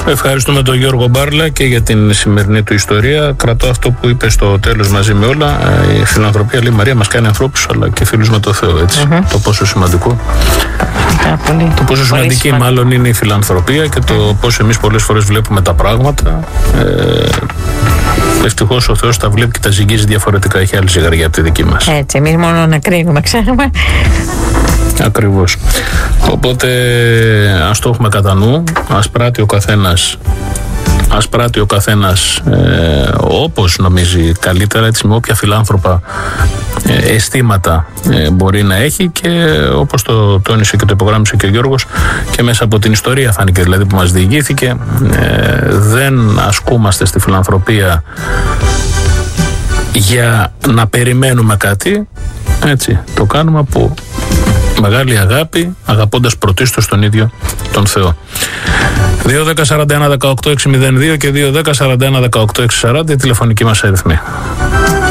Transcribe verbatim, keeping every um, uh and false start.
Ευχαριστούμε τον Γιώργο Μπάρλα και για την σημερινή του ιστορία. Κρατώ αυτό που είπε στο τέλος μαζί με όλα. Η φιλανθρωπία, λέει Μαρία, μας κάνει ανθρώπους αλλά και φίλους με το Θεό, έτσι. Mm-hmm. Το πόσο σημαντικό. Yeah, πολύ, το πόσο σημαντική σημαντικό. μάλλον είναι η φιλανθρωπία και το mm. πώς εμείς πολλές φορές βλέπουμε τα πράγματα. Ε, Ευτυχώς ο Θεός τα βλέπει και τα ζυγίζει διαφορετικά. Έχει άλλη ζυγαριά από τη δική μας. Έτσι, εμείς μόνο να κρίνουμε, ξέρουμε. Ακριβώς. Οπότε ας το έχουμε κατά νου, ας πράττει ο καθένας, ας πράττει ο καθένας ε, όπως νομίζει καλύτερα, έτσι, με όποια φιλάνθρωπα ε, αισθήματα ε, μπορεί να έχει, και όπως το τόνισε και το υπογράμμισε και ο Γιώργος, και μέσα από την ιστορία φάνηκε δηλαδή που μας διηγήθηκε, ε, δεν ασκούμαστε στη φιλανθρωπία για να περιμένουμε κάτι, έτσι, το κάνουμε από μεγάλη αγάπη, αγαπώντας πρωτίστως τον ίδιο τον Θεό. δύο δέκα σαράντα ένα δεκαοκτώ εξακόσια δύο και δύο δέκα σαράντα ένα δεκαοκτώ εξακόσια σαράντα η τηλεφωνική μας αριθμή.